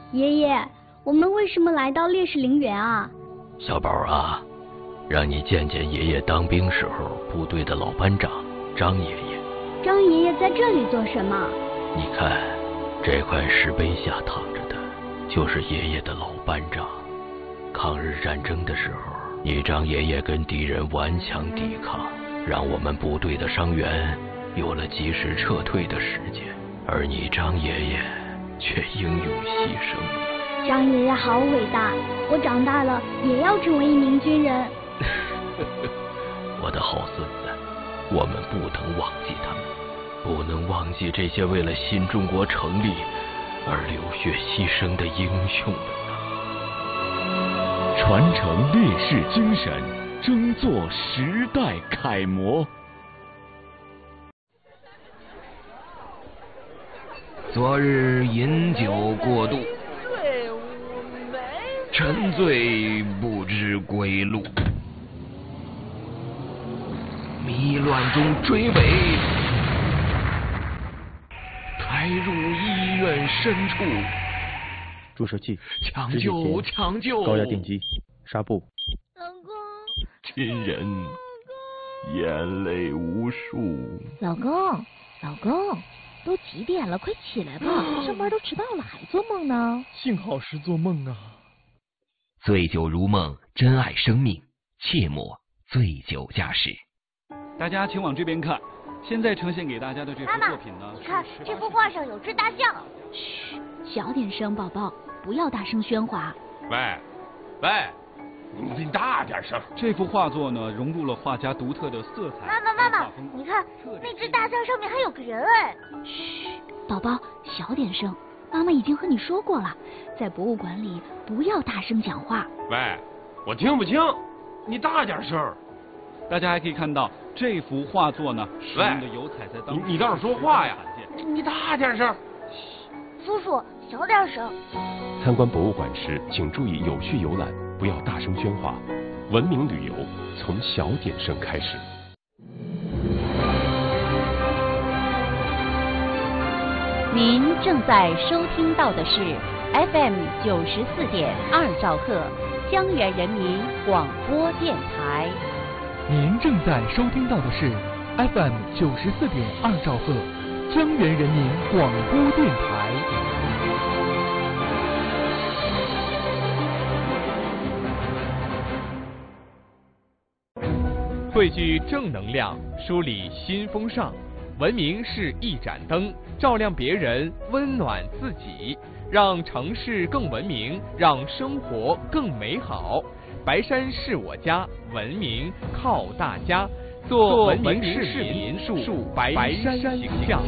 爷爷，我们为什么来到烈士陵园啊？ 小宝啊，让你见见爷爷当兵时候部队的老班长张爷爷。 张爷爷在这里做什么？ 你看，这块石碑下躺着的，就是爷爷的老班长。抗日战争的时候，你张爷爷跟敌人顽强抵抗，让我们部队的伤员有了及时撤退的时间，而你张爷爷却英勇牺牲了。 张爷爷好伟大，我长大了也要成为一名军人。 我的好孙子，我们不能忘记他们，不能忘记这些为了新中国成立而流血牺牲的英雄们啊！ 传承烈士精神，争做时代楷模。 昨日饮酒过度，沉醉不知归路，迷乱中追尾，抬入医院深处。 注射器， 抢救！抢救！ 高压电击，纱布。 老公， 亲人眼泪无数。 老公，老公，都几点了？快起来吧，上班都迟到了，还做梦呢？ 幸好是做梦啊。 醉酒如梦，珍爱生命，切莫醉酒驾驶。 大家请往这边看，现在呈现给大家的这幅作品呢， 你看这幅画上有只大象。 嘘，小点声，宝宝，不要大声喧哗。 喂，你大点声。 这幅画作呢，融入了画家独特的色彩。 妈妈，你看那只大象上面还有个人哎。 嘘，宝宝，小点声。妈妈已经和你说过了，在博物馆里不要大声讲话。 喂，我听不清，你大点声。 大家还可以看到这幅画作呢，使用的油彩在当时你倒是说话呀！你大点声。 叔叔，小点声。 参观博物馆时，请注意有序游览，不要大声喧哗。文明旅游从小点声开始。 您正在收听到的是 FM 94.2兆赫江源人民广播电台。 您正在收听到的是 FM 94.2兆赫江源人民广播电台。汇聚正能量，梳理新风尚。文明是一盏灯，照亮别人，温暖自己，让城市更文明，让生活更美好。白山是我家，文明靠大家。做文明市民，树白山形象。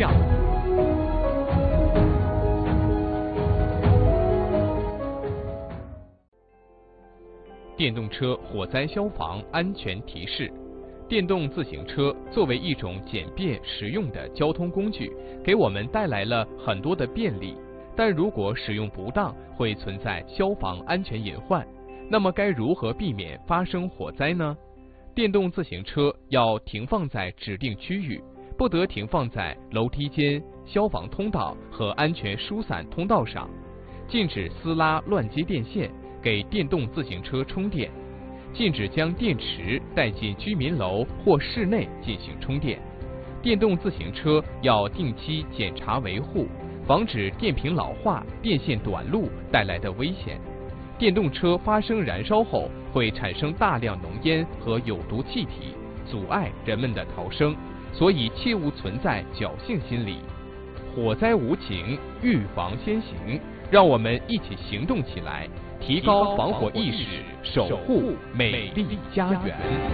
电动车火灾消防安全提示。电动自行车作为一种简便实用的交通工具，给我们带来了很多的便利，但如果使用不当，会存在消防安全隐患。那么该如何避免发生火灾呢？电动自行车要停放在指定区域，不得停放在楼梯间、消防通道和安全疏散通道上，禁止撕拉乱接电线，给电动自行车充电。禁止将电池带进居民楼或室内进行充电。电动自行车要定期检查维护，防止电瓶老化、电线短路带来的危险。电动车发生燃烧后会产生大量浓烟和有毒气体，阻碍人们的逃生，所以切勿存在侥幸心理。火灾无情，预防先行，让我们一起行动起来，提高防火意识，守护美丽家园。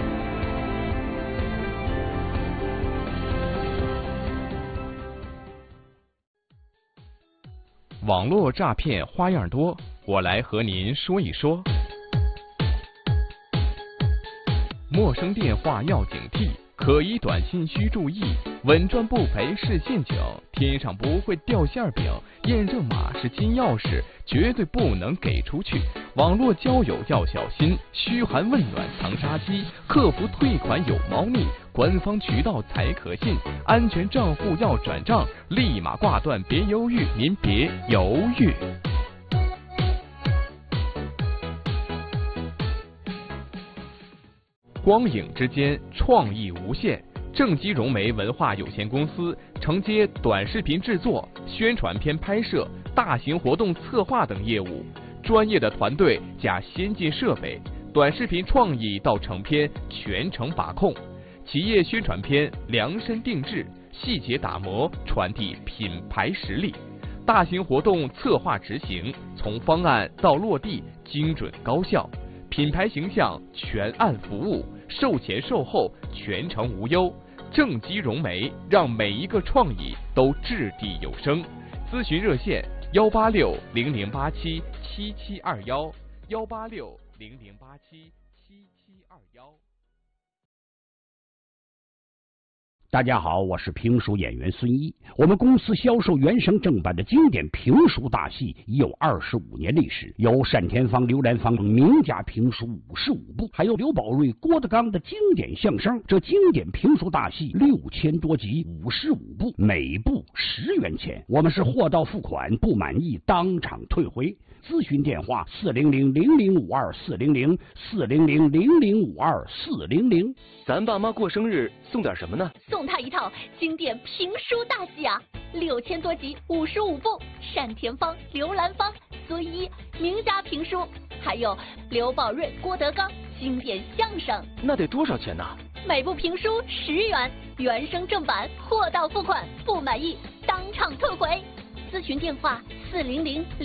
网络诈骗花样多，我来和您说一说。陌生电话要警惕，可疑短信需注意，稳赚不赔是陷阱，天上不会掉馅饼，验证码是金钥匙，绝对不能给出去。网络交友要小心，嘘寒问暖藏杀机，客服退款有猫腻，官方渠道才可信，安全账户要转账，立马挂断别犹豫，您别犹豫。 光影之间，创意无限。正畸融媒文化有限公司承接短视频制作、宣传片拍摄、大型活动策划等业务，专业的团队加先进设备，短视频创意到成片全程把控，企业宣传片量身定制，细节打磨，传递品牌实力。大型活动策划执行，从方案到落地精准高效，品牌形象全案服务，售前售后全程无忧。正畸融媒让每一个创意都掷地有声。咨询热线18600877721，18600877721。 大家好，我是评书演员孙一。我们公司销售原声正版的经典评书大戏已有25年历史，有单田芳、刘兰芳名家评书55部，还有刘宝瑞、郭德纲的经典相声。这经典评书大戏6000多集，55部，每部10元钱。我们是货到付款，不满意当场退回。咨询电话400-0052-400，400-0052-400。 咱爸妈过生日送点什么呢？ 送他一套经典评书大戏啊，6000多集，55部，单田芳、刘兰芳、孙一名家评书，还有刘宝瑞、郭德纲经典相声。 那得多少钱呢？ 每部评书10元，原声正版，货到付款，不满意当场退回。咨询电话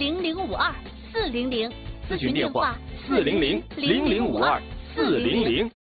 400-0052-400， 咨询电话400-0052-400。